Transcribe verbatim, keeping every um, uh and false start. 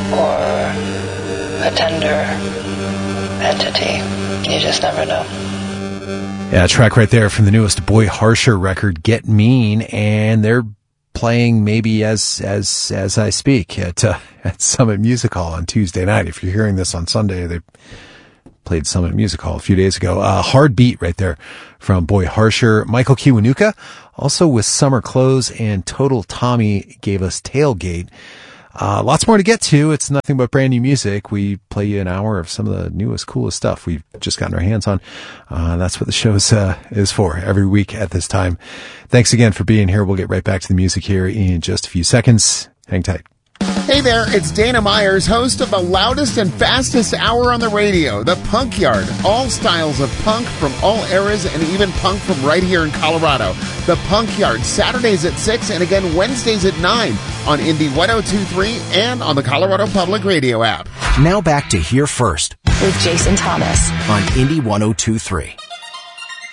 or a tender entity. You just never know. Yeah, track right there from the newest Boy Harsher record, Get Mean, and they're playing maybe as as as I speak at uh, at Summit Music Hall on Tuesday night. If you're hearing this on Sunday, they played Summit Music Hall a few days ago. Uh, Hard Beat right there from Boy Harsher. Michael Kiwanuka, also with Summer Clothes, and Total Tommy gave us Tailgate. Uh, lots more to get to. It's nothing but brand new music. We play you an hour of some of the newest, coolest stuff we've just gotten our hands on. Uh, that's what the show uh, is for every week at this time. Thanks again for being here. We'll get right back to the music here in just a few seconds. Hang tight. Hey there, it's Dana Myers, host of the loudest and fastest hour on the radio, The Punk Yard. All styles of punk from all eras and even punk from right here in Colorado. The Punk Yard, Saturdays at six and again Wednesdays at nine on Indy one oh two point three and on the Colorado Public Radio app. Now back to Here First with Jason Thomas on Indy one oh two point three.